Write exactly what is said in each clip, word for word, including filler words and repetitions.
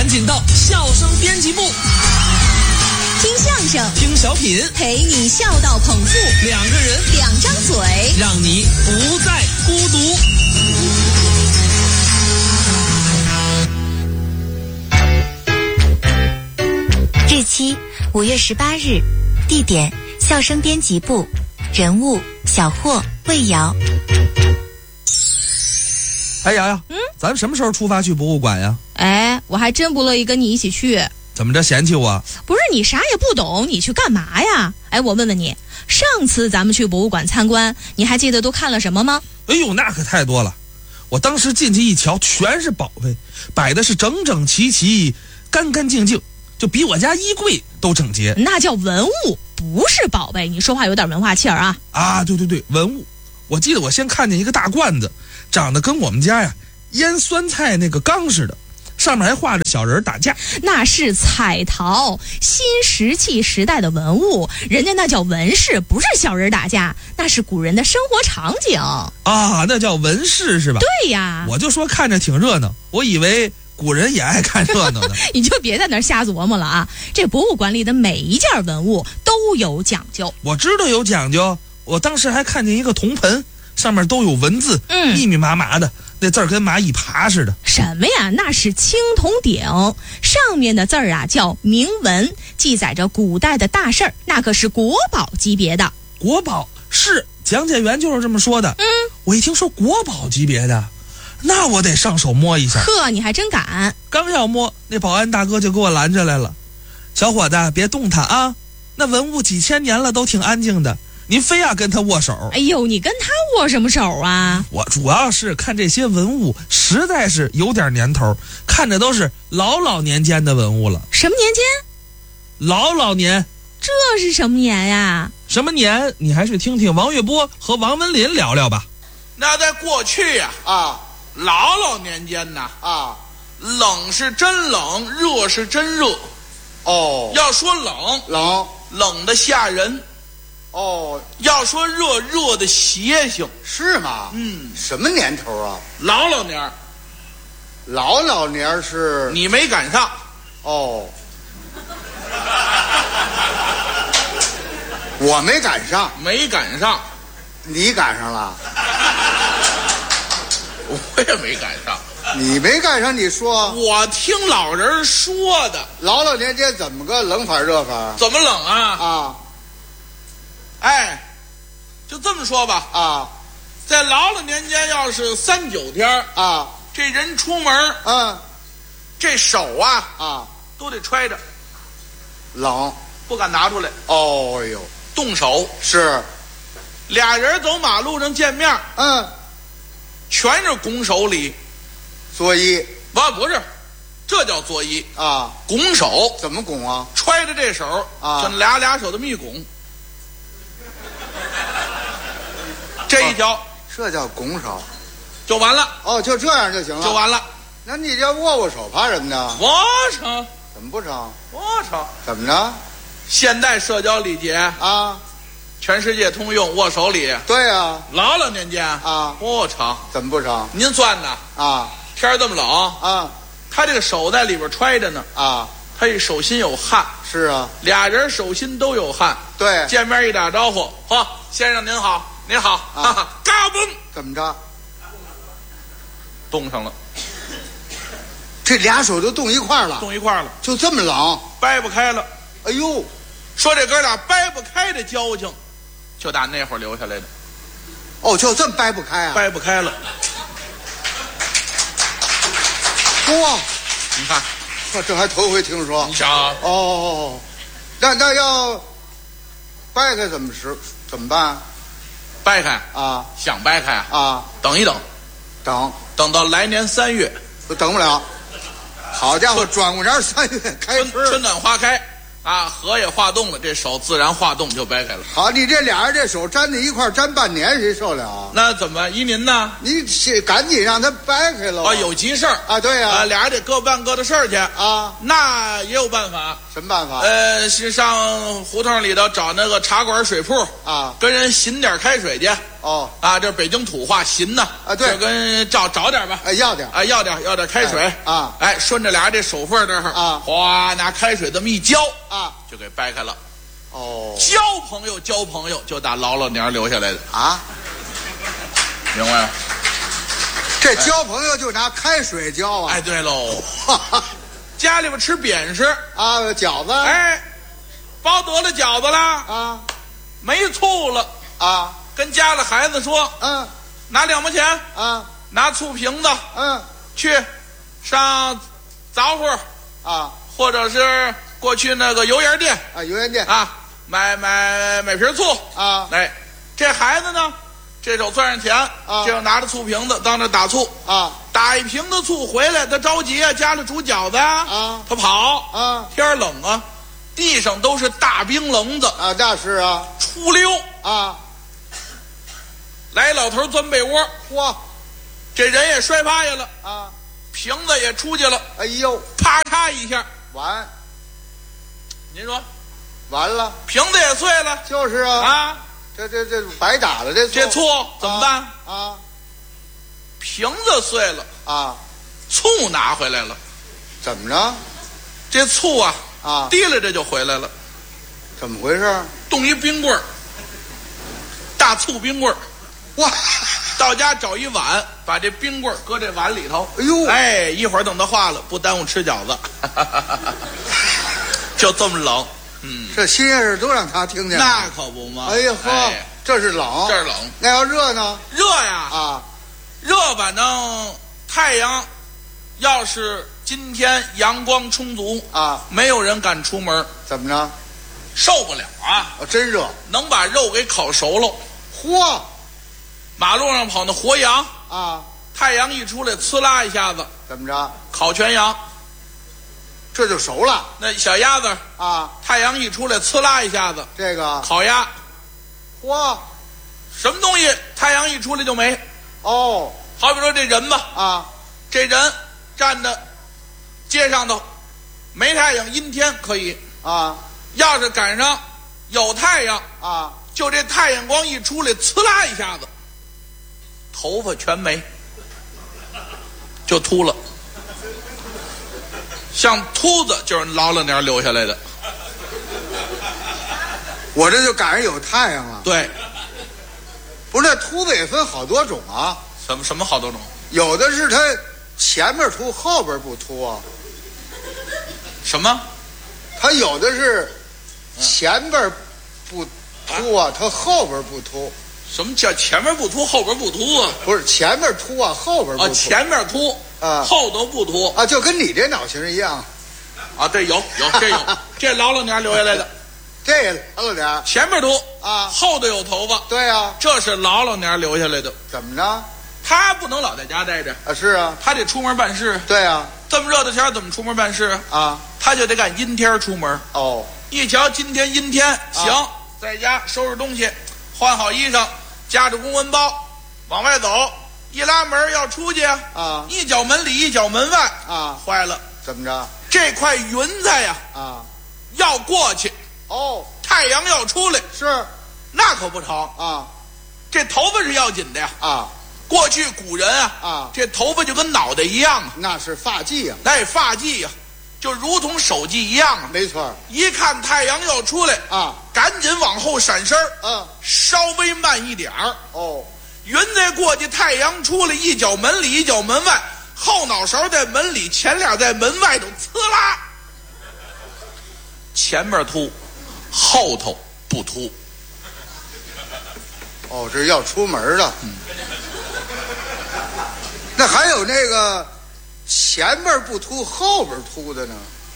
赶紧到笑声编辑部， 听相声， 听小品， 陪你笑到捧腹， 两个人， 两张嘴， 让你不再孤独。 日期五月十八日，地点笑声编辑部，人物小霍、魏瑶。 哎，瑶瑶，嗯，咱什么时候出发去博物馆呀？ 哎，我还真不乐意跟你一起去。 怎么着嫌弃我？ 不是你啥也不懂，你去干嘛呀？哎，我问问你，上次咱们去博物馆参观，你还记得都看了什么吗？ 哎呦，那可太多了。我当时进去一瞧，全是宝贝，摆的是整整齐齐，干干净净，就比我家衣柜都整洁。 那叫文物，不是宝贝。你说话有点文化气儿啊！ 啊，对对对，文物。我记得我先看见一个大罐子，长得跟我们家呀腌酸菜那个缸似的，上面还画着小人打架。 那是彩陶，新石器时代的文物，人家那叫纹饰，不是小人打架，那是古人的生活场景啊，那叫纹饰是吧？ 对呀， 我就说看着挺热闹，我以为古人也爱看热闹呢。 你就别在那儿瞎琢磨了啊！这博物馆里的每一件文物都有讲究。 我知道有讲究，我当时还看见一个铜盆，上面都有文字，嗯，密密麻麻的，那字儿跟蚂蚁爬似的。 什么呀？那是青铜鼎，上面的字儿啊叫铭文，记载着古代的大事儿，那可是国宝级别的。 国宝是讲解员就是这么说的。嗯，我一听说国宝级别的，那我得上手摸一下。 呵，你还真敢！ 刚要摸，那保安大哥就给我拦着来了。小伙子，别动它啊！那文物几千年了，都挺安静的。您非要跟他握手？ 哎呦，你跟他握什么手啊？ 我主要是看这些文物实在是有点年头，看着都是老老年间的文物了。 什么年间？ 老老年。 这是什么年呀？ 什么年？你还是听听王月波和王文林聊聊吧。 那在过去呀，啊，老老年间呐，啊，冷是真冷，热是真热。哦，要说冷，冷冷的吓人。哦，要说热，热的邪性。 是吗？嗯，什么年头啊？ 老老年儿。 老老年儿是你没赶上。 哦，我没赶上。 没赶上。 你赶上了。 我也没赶上。 你没赶上，你说？ 我听老人说的。 老老年间怎么个冷法热法？ 怎么冷啊？ 啊。 哎，就这么说吧啊，在老老年间，要是三九天啊，这人出门，嗯，这手啊啊都得揣着， 冷， 不敢拿出来。 哦呦， 动手是， 俩人走马路上见面，嗯，全是拱手礼， 作揖。 不不是，这叫作揖啊，拱手怎么拱啊？ 揣着这手啊，就俩俩手这么一拱。这一条、哦， 这叫拱手， 就完了。 哦，就这样就行了， 就完了。 那你这握握手怕什么呢？ 我成， 怎么不成？ 我成， 怎么着？ 现代社交礼节啊，全世界通用，握手礼。 对啊， 老老年间啊， 不成。 怎么不成？ 您算呐啊，天儿这么冷啊，他这个手在里边揣着呢啊，他这手心有汗。 是啊， 俩人手心都有汗。 对， 见面一打招呼，嚯，先生您好。您好，啊、哈哈，嘎嘣， 怎么着？ 冻上了， 这俩手都冻一块了， 冻一块了， 就这么冷， 掰不开了。 哎呦， 说这哥俩掰不开的交情，就打那会儿留下来的。 哦，就这么掰不开啊？ 掰不开了。 哇， 你看， 这这还头回听说。 你想啊， 哦，那那要掰开怎么使？怎么办？ 掰开啊， 想掰开啊， 等一等， 等等到来年三月， 都等不了。好家伙，转过年三月开春， 春暖花开啊，荷也化冻了，这手自然化冻就掰开了。 好，你这俩人这手粘在一块粘半年，谁受了？ 那怎么依您呢？ 你赶紧让他掰开了。 啊，有急事儿啊，对呀、 啊，俩人得各办各的事儿去啊。 那也有办法。 什么办法？ 呃，是上胡同里头找那个茶馆水铺啊，跟人寻点开水去。 哦啊，这是北京土话，寻呐啊对就跟找找点吧， 哎，要点啊，要点要点开水哎啊哎，顺着俩这手缝这儿啊哗，拿开水这么一浇啊， 就给掰开了。 哦交朋友交朋友就打老老娘留下来的， 啊， 明白吗？ 这交朋友就拿开水交啊？ 哎，对喽，家里边吃扁食， 啊，饺子， 哎，包得了饺子了， 啊没醋了， 啊跟家里孩子说， 嗯拿两毛钱， 啊拿醋瓶子嗯去上杂货， 啊或者是过去那个油盐店啊，油盐店啊，买买买瓶醋啊哎，这孩子呢，这手攥上钱， 啊这手拿着醋瓶子当那打醋， 啊打一瓶子醋回来，他着急啊，家里煮饺子啊， 啊他跑啊天冷啊，地上都是大冰棱子， 啊，那是啊出溜啊， 来老头钻被窝， 嚯这人也摔趴下了， 啊， 瓶子也出去了， 哎呦， 啪嚓一下， 完您说完了， 瓶子也碎了就是啊， 啊， 这这这白打了，这这醋怎么办？ 啊瓶子碎了， 啊， 醋拿回来了， 怎么着这醋啊啊？ 提了这就回来了， 怎么回事？ 冻一冰棍儿，大醋冰棍儿， 哇， 到家找一碗，把这冰棍儿搁这碗里头。 哎呦哎，一会儿等它化了，不耽误吃饺子。就这么冷，嗯， 这新鲜事都让他听见了。 那可不嘛。 哎呀呵， 哎这是冷， 这儿冷， 那要热呢？ 热呀， 啊热，反正太阳要是今天阳光充足啊， 没有人敢出门， 怎么着？ 受不了啊， 哦，真热， 能把肉给烤熟喽。 嚯马路上跑那活羊， 啊， 太阳一出来，呲啦一下子怎么着？ 烤全羊。 这就熟了那小鸭子， 啊？ 太阳一出来，呲啦一下子这个烤鸭。 嚯什么东西太阳一出来就没？ 哦好比说这人吧， 啊这人站在街上头，没太阳，阴天可以； 啊要是赶上有太阳， 啊， 就这太阳光一出来，呲啦一下子，头发全没，就秃了。像秃子就是老老年留下来的。 我这就赶上有太阳了。 对， 不是，那秃子也分好多种啊， 什么什么好多种？ 有的是它前面秃，后边不秃啊。 什么？ 它有的是前边不秃啊，它后边不秃。 什么叫前面不秃，后边不秃啊？ 不是前面秃啊，后边不啊， 秃前面秃啊后头不秃啊，就跟你这脑型一样。 啊？对，有有这有，这老老年留下来的。 这也老了点儿前面秃啊后头有头发， 对呀、 这是老老年留下来的。 怎么着他不能老在家待着， 啊？是啊， 他得出门办事。 对呀、 这么热的天儿怎么出门办事？ 啊， 他就得赶阴天出门。 哦， 一瞧今天阴天，行，在家收拾东西，换好衣裳，夹着公文包往外走，一拉门要出去啊， 啊一脚门里一脚门外， 啊， 坏了， 怎么着这块云彩呀啊？ 要过去， 哦， 太阳要出来， 是那可不成。 啊这头发是要紧的呀。 啊， 过去古人啊， 啊这头发就跟脑袋一样啊， 那是发髻呀、 那发髻呀、就如同手髻一样啊。 没错儿一看太阳要出来， 啊， 赶紧往后闪身儿， 嗯， 稍微慢一点儿。 哦， 云再过去，太阳出来，一脚门里一脚门外，后脑勺在门里，前脸在门外头，呲啦，前面秃，后头不秃。 哦，这是要出门的。那还有那个前边不秃，后边秃的呢？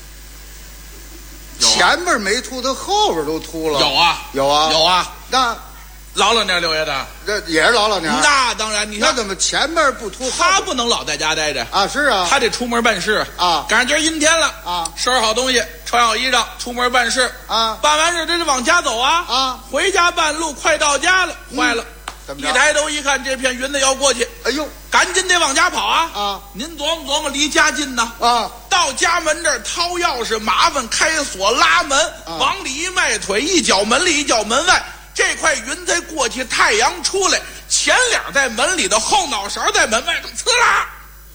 有啊前边没秃，它后边都秃了。 有啊， 有啊， 有啊， 那老老年留下的。 这也是老老年儿。 那当然，你看那怎么前边不秃？ 他后边不能老在家待着， 啊？是啊， 他得出门办事啊赶上今儿阴天了啊收拾好东西，穿好衣裳，出门办事啊办完事这是往家走啊啊回家半路快到家了，坏了，一怎么着？ 抬头一看，这片云子要过去， 哎呦赶紧得往家跑啊！ 啊您琢磨琢磨，离家近呐， 啊到家门这儿掏钥匙麻烦，开锁拉门， 啊往里一迈腿，一脚门里一脚门外， 这块云彩过去，太阳出来，前脸在门里头，后脑勺在门外头，呲啦，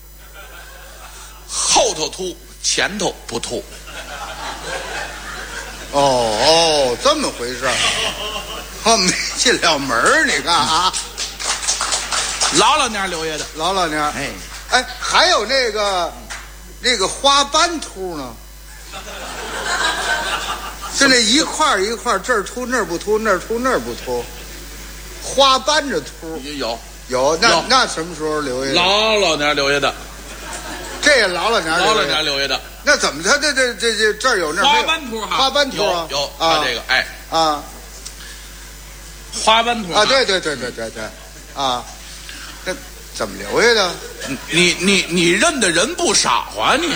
后头秃，前头不秃。 哦哦，这么回事儿，我没进了门儿，你看啊， 老老年留下的， 老老年儿， 哎哎，还有那个那个花斑秃呢，就那一块儿一块儿，这儿秃那儿不秃，那儿秃那儿不秃，花斑着秃。 有有，那有那什么时候留下的？ 老老年留下的， 这也老老年儿老老留下的年留下的。 那怎么他这这这这这儿有那儿没花有斑秃哈， 花斑秃啊有有啊他这个哎啊花斑秃啊，对对对对对对啊，这怎么留下的？ 你你你认的人不少啊你，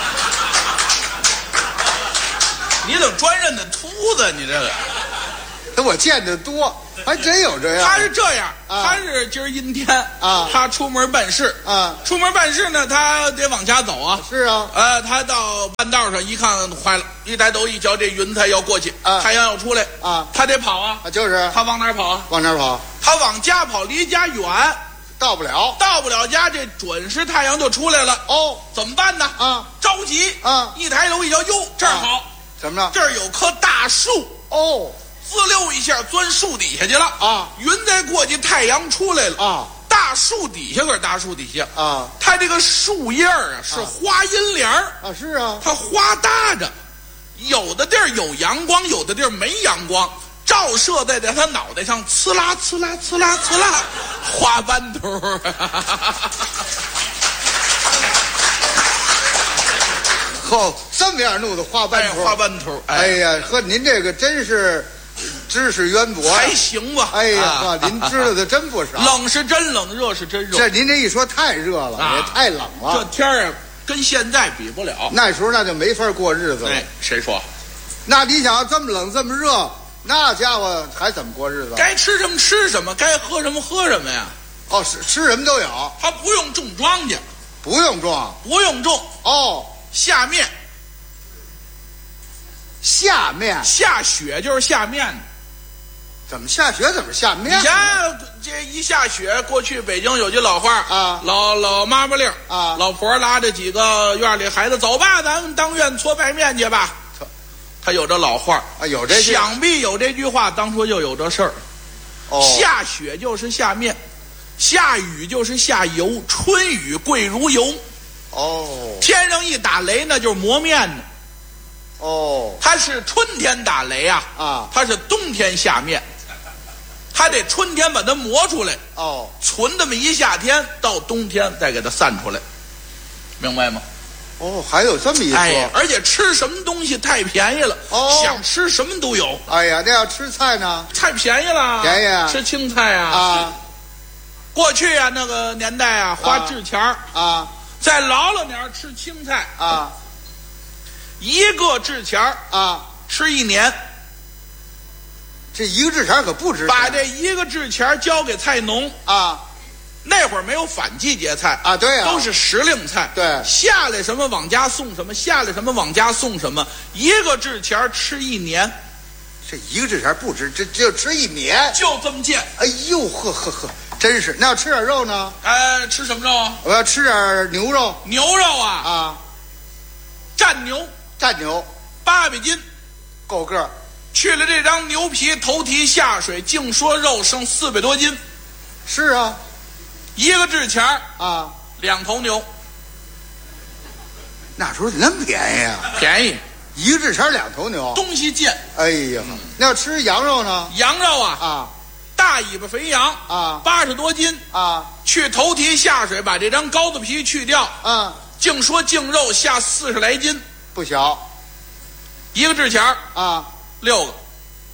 你怎么专认的秃子？你这个他我见得多，还真有这样。 他是这样， 啊他是今儿阴天啊他出门办事啊出门办事呢，他得往家走啊。 是啊呃，他到半道上一看，坏了，一抬头一瞧，这云彩要过去， 啊太阳要出来啊他得跑啊。 啊，就是他往哪儿跑啊？ 往哪儿跑？ 他往家跑，离家远， 到不了。 到不了家，这准时太阳就出来了。 哦， 怎么办呢？ 啊， 着急啊一抬头一瞧，哟，这儿好， 啊怎么着？ 这儿有棵大树， 哦滋溜一下钻树底下去了啊！ 云彩过去，太阳出来了啊！ 大树底下可是大树底下啊， 它这个树叶儿啊是花阴帘儿啊，是啊， 它花搭着，有的地儿有阳光，有的地儿没阳光，照射在在他脑袋上，呲啦呲啦呲啦呲啦，花斑秃。 哦，这么样弄的花斑秃， 哎花斑秃， 哎呀，呵，您这个真是知识渊博， 还行吧？ 哎呀， 啊您知道的真不少。 冷是真冷，热是真热。 这您这一说太热了， 啊也太冷这了。 天儿啊，跟现在比不了。 那时候那就没法过日子了。 哎，谁说？ 那你想这么冷这么热，那家伙还怎么过日子？ 该吃什么吃什么，该喝什么喝什么呀。 哦，是吃什么都有， 他不用种庄稼， 不用种。 不用种， 哦， 下面下面下雪就是下面。 怎么下雪？怎么下面？ 以前这一下雪，过去北京有句老话啊老老妈妈令啊老婆拉着几个院里孩子走吧，咱们当院搓白面去吧。他有这老话啊，有这句想必有这句话，当初就有这事儿。 哦， 下雪就是下面，下雨就是下油，春雨贵如油。 哦天上一打雷，那就是磨面呢。 哦它是春天打雷啊， 啊它是冬天下面，它得春天把它磨出来， 哦存这么一夏天，到冬天再给它散出来，明白吗？ 哦，还有这么一说。 哎，而且吃什么东西太便宜了， 哦想吃什么都有， 哎呀，那要吃菜呢？ 太便宜了， 便宜啊吃青菜啊。 啊过去啊，那个年代啊，花制钱儿， 啊在老老年儿吃青菜， 啊一个制钱儿啊！ 吃一年， 这一个制钱可不值钱。 把这一个制钱儿交给菜农。 啊那会儿没有反季节菜啊，对啊， 都是时令菜。 对下来什么往家送什么，下来什么往家送什么，一个制钱儿吃一年， 这一个制钱不值，这只有吃一年。 就这么贱。 哎呦呵呵呵，真是！那要吃点肉呢？ 呃，吃什么肉啊？ 我要吃点牛肉牛肉啊， 啊， 蘸牛蘸牛， 八百斤， 够个儿。 去了这张牛皮，头提下水，净说肉剩四百多斤。 是啊一个制钱儿啊， 两头牛， 那时候怎么那么便宜啊？ 便宜， 一个制钱两头牛。 东西贱。 哎呀，那要吃羊肉呢？ 羊肉啊， 啊大尾巴肥羊啊八十多斤， 啊去头提下水，把这张羔子皮去掉， 啊， 净说净肉下四十来斤， 不小一个制钱儿啊， 六个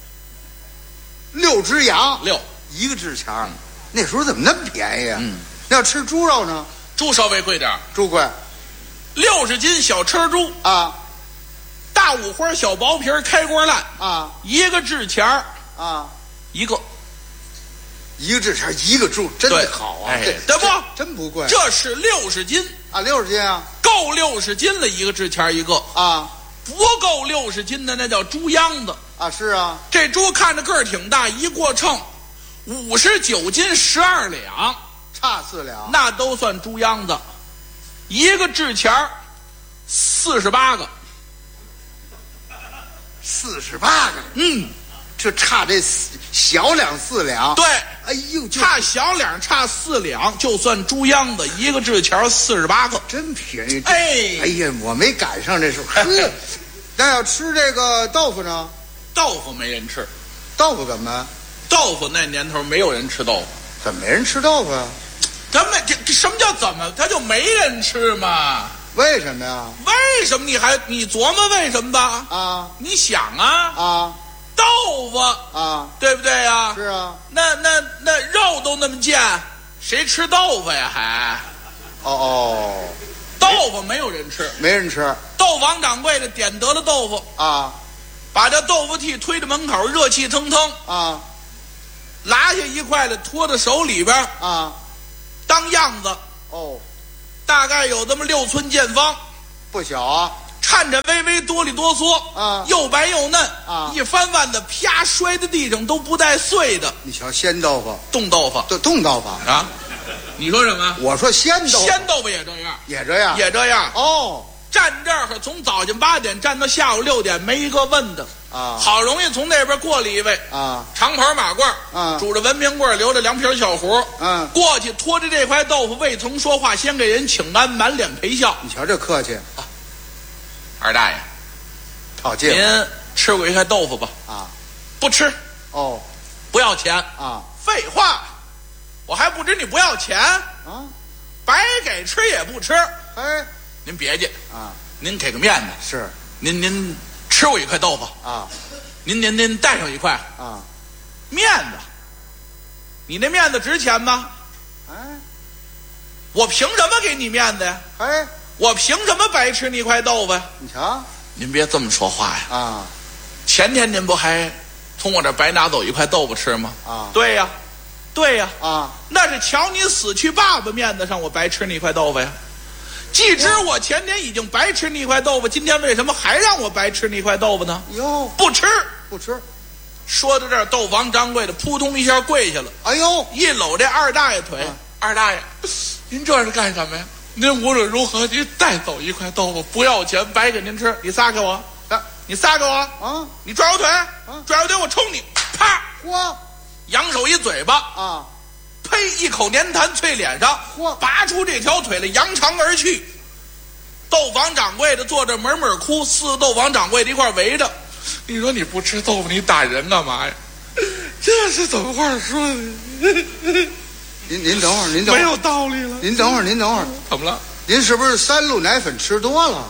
六只羊， 六， 一个制钱儿。那时候怎么那么便宜啊？ 嗯， 那要吃猪肉呢？ 猪稍微贵点儿， 猪贵六十斤小车猪， 啊大五花小薄皮儿开锅烂， 啊一个制钱儿啊， 一个， 一个制钱儿一个猪，真对的好啊！ 哎这对不这真不贵。 这是六十斤， 啊，六十斤啊够六十斤了，一个制钱儿一个。 啊不够六十斤的那叫猪秧子啊，是啊， 这猪看着个儿挺大，一过秤五十九斤十二两， 差四两， 那都算猪秧子。一个制钱儿四十八个， 四十八个， 嗯， 就差这四小两四两。 对， 哎呦，就差小两差四两就算猪秧子，一个制钱四十八个， 真便宜。 哎， 哎呀，我没赶上这时候。呵，那要吃这个豆腐呢？ 豆腐没人吃， 豆腐怎么？ 豆腐那年头没有人吃豆腐， 怎么没人吃豆腐啊？ 咱们这这什么叫怎么？他就没人吃嘛？ 为什么呀？ 为什么你还你琢磨为什么吧？ 啊你想啊啊豆腐啊！ 对不对呀？ 是啊。 那那那肉都那么贱，谁吃豆腐呀？还哦哦， 豆腐没有人吃， 没人吃豆王掌柜的点得了豆腐， 啊把这豆腐屉推到门口，热气腾腾， 啊拿下一块来，托在手里边啊！ 当样子， 哦， 大概有这么六寸见方， 不小啊！ 颤颤巍巍，哆里哆嗦， 啊又白又嫩， 啊一翻腕子，啪摔在地上都不带碎的， 你瞧，鲜豆腐， 冻豆腐冻冻豆腐。 啊！你说什么？ 我说鲜豆腐， 鲜豆腐也这样， 也这样， 也这样。 哦站这儿从早晨八点站到下午六点，没一个问的啊好容易从那边过了一位， 啊长袍马褂， 啊拄着文明棍，留着两撇小胡， 嗯过去拖着这块豆腐，未曾说话，先给人请安，满脸陪笑。 你瞧这客气， 二大爷， 套近乎您吃过一块豆腐吧？ 啊不吃， 哦不要钱。 啊废话，我还不知你不要钱， 啊白给吃也不吃。 哎您别介， 啊您给个面子， 是您您吃我一块豆腐， 啊您您您带上一块啊面子。你那面子值钱吗？ 哎我凭什么给你面子呀？ 哎， 我凭什么白吃你一块豆腐呀？ 你瞧您别这么说话呀！ 啊前天您不还从我这白拿走一块豆腐吃吗？ 啊对呀，对呀， 啊那是瞧你死去爸爸面子上，我白吃你一块豆腐呀。既知我前天已经白吃你一块豆腐，今天为什么还让我白吃你一块豆腐呢？ 哟不吃。 不吃， 说到这儿，豆房掌柜的扑通一下跪下了， 哎呦一搂这二大爷腿。 啊二大爷，您这是干什么呀？您无论如何，您带走一块豆腐，不要钱，白给您吃。你撒给我， 啊你撒给我， 啊你拽我腿，拽我腿，我冲你，啪， 嚯扬手一嘴巴， 啊呸，一口粘痰啐脸上， 嚯拔出这条腿来，扬长而去。豆房掌柜的坐这门门哭，四个豆房掌柜的一块围着。你说你不吃豆腐，你打人干嘛呀？这是怎么话说的？ 您您等会儿，您等会儿， 没有道理了。 您等会儿，您等会儿， 怎么了？ 您是不是三鹿奶粉吃多了？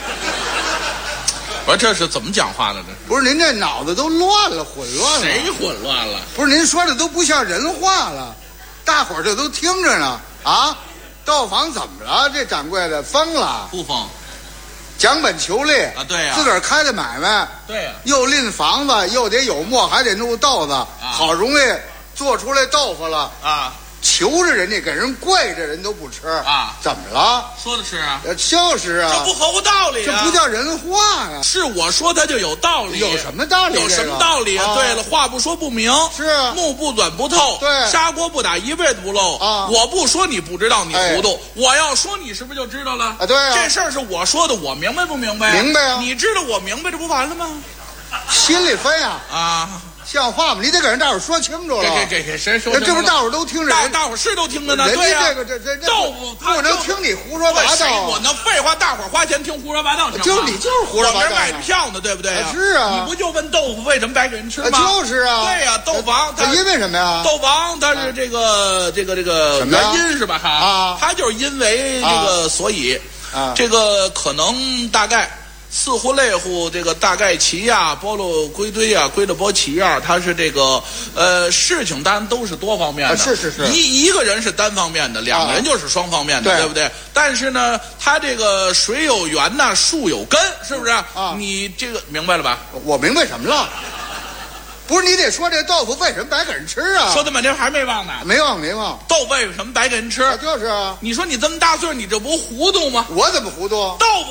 我说这是怎么讲话呢？这不是您这脑子都乱了，混乱了。 谁混乱了？ 不是您说的都不像人话了，大伙儿这都听着呢啊！豆坊怎么了？这掌柜的疯了， 不疯讲本求利啊？对呀、 自个儿开的买卖， 对呀、 又拎房子，又得有磨，还得弄豆子，好容易做出来豆腐了， 啊！ 求着人家，给人跪着，人都不吃啊怎么了？ 说的是啊， 呃就是啊， 这不合乎道理这啊！ 不叫人话呀、 是我说他就有道理， 有什么道理？ 有什么道理啊？ 对了，话不说不明， 是啊目不转不透， 对砂锅不打一辈子不漏啊我不说你不知道，你糊涂；我要说你是不是就知道了？ 啊对啊这事儿是我说的，我明白不明白？ 明白啊你知道我明白，这不完了吗？ 心里分啊， 啊， 像话吗？你得给人大伙儿说清楚了。 这这这这谁说那清楚了？ 这不大伙儿都听着大人大伙儿是都听着呢， 人对呀、 家这个这这这豆腐它不能就听你胡说八对谁道。 我能废话，大伙儿花钱听胡说八道， 就你就是胡说八道我这卖票呢，对不对啊是啊你不就问豆腐为什么白给人吃吗？ 啊就是啊对呀、豆房它因为什么呀？ 豆房它是这个这个这个什么呀原因是吧？哈啊它就是因为这个所以啊这个可能大概。四户类户这个大概齐呀，波罗归堆呀，归了波齐呀，它是这个呃事情当然都是多方面的， 啊是是是一一个人是单方面的，两个人就是双方面的， 对对不对？但是呢，它这个水有源呐，树有根，是不是？ 啊你这个明白了吧？ 我明白什么了？不是你得说这豆腐为什么白给人吃啊？ 说这半天还没忘呢。 没忘没忘， 豆为什么白给人吃？ 啊就是啊， 你说你这么大岁数，你这不糊涂吗？ 我怎么糊涂？ 豆腐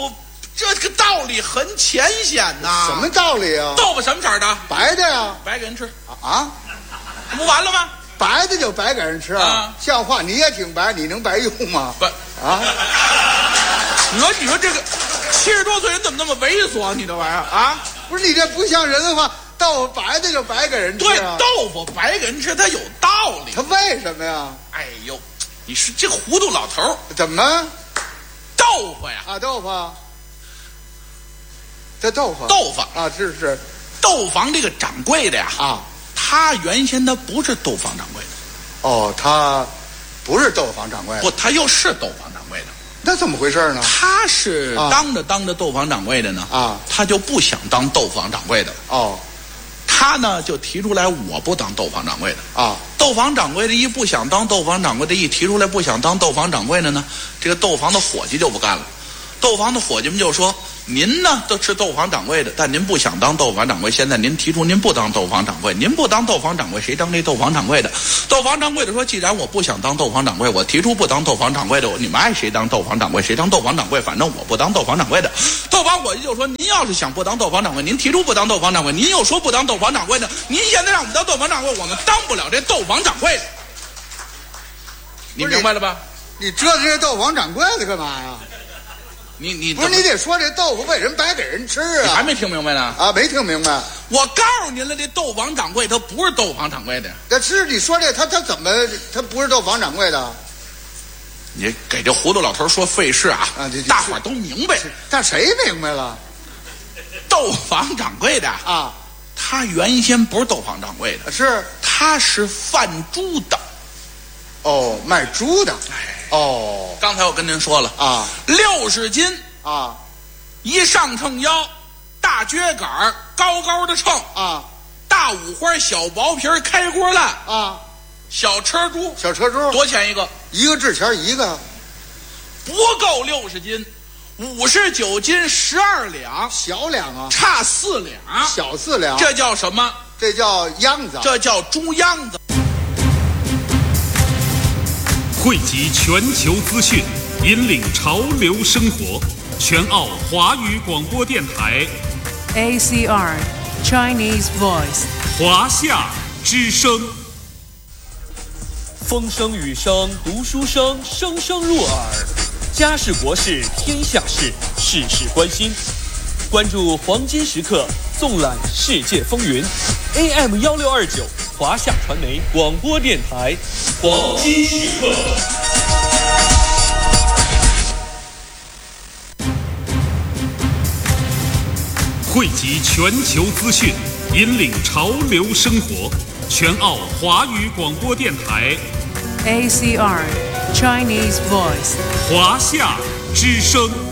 这个道理很浅显呐。 什么道理啊？ 豆腐什么色儿的？ 白的呀。 白给人吃啊？ 不完了吗？ 白的就白给人吃啊？像话，你也挺白，你能白用吗？ 不啊？ 你说你说这个七十多岁人怎么那么猥琐？你这玩意儿啊？ 不是你这不像人的话，豆腐白的就白给人吃啊？ 对，豆腐白给人吃，它有道理。 它为什么呀？ 哎呦，你是这糊涂老头儿。 怎么？ 豆腐呀？ 啊，豆腐。这豆腐。 豆腐啊，是是。 豆房这个掌柜的呀， 啊， 他原先他不是豆房掌柜的。 哦，他不是豆房掌柜的。 不，他又是豆房掌柜的。 那怎么回事呢？ 他是当着当着豆房掌柜的呢， 啊， 他就不想当豆房掌柜的。 哦， 他呢就提出来我不当豆房掌柜的。 啊， 豆房掌柜的一不想当豆房掌柜的，一提出来不想当豆房掌柜的呢，这个豆房的伙计就不干了。豆房的伙计们就说：“您呢都是豆房掌柜的，但您不想当豆房掌柜。现在您提出您不当豆房掌柜，您不当豆房掌柜，谁当这豆房掌柜的？”豆房掌柜的说：“既然我不想当豆房掌柜，我提出不当豆房掌柜的，你们爱谁当豆房掌柜谁当豆房掌柜，反正我不当豆房掌柜的。”豆房伙计就说：“您要是想不当豆房掌柜，您提出不当豆房掌柜，您又说不当豆房掌柜的，您现在让我们当豆房掌柜，我们当不了这豆房掌柜的。”你明白了吧？ 你折腾这豆房掌柜的干嘛呀？ 你你不是你得说这豆腐为什么白给人吃啊？ 你还没听明白呢？ 啊，没听明白。 我告诉您了，这豆房掌柜他不是豆房掌柜的。 但是你说这他他怎么他不是豆房掌柜的？ 你给这糊涂老头说费事啊！ 啊，这大伙儿都明白。 但谁明白了？ 豆房掌柜的啊， 他原先不是豆房掌柜的， 是他是贩猪的。 哦，卖猪的。 哎。 哦， 刚才我跟您说了啊， 六十斤啊， 一上秤腰，大撅杆儿高高的秤啊， 大五花小薄皮开锅烂啊， 小车猪小车猪多钱一个？ 一个制钱一个， 不够六十斤，五十九斤十二两， 小两啊， 差四两， 小四两， 这叫什么？ 这叫秧子， 这叫猪秧子。 汇集全球资讯，引领潮流生活。全澳华语广播电台 A C R Chinese Voice 华夏之声。 风声雨声读书声，声声入耳。家事国事天下事，事事关心。关注黄金时刻，纵览世界风云。A M 幺六二九华夏传媒广播电台，黄金时刻。 汇集全球资讯，引领潮流生活。全澳华语广播电台 A C R Chinese Voice 华夏之声。